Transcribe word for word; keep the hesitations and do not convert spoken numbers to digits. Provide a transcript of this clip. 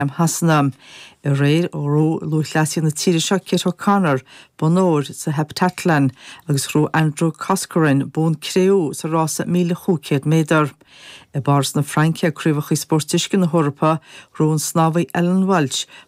am hasnam I réir ó ró lúthleasí na tíre seo Kate O'Connor bonóir sa Heptatlan agus ró Andrew Coscoran bún créú sa rása míle chúcéad médar. I bars na Frankia cruúfach I sportiscin na Hórpa rón snávaí Ellen Welch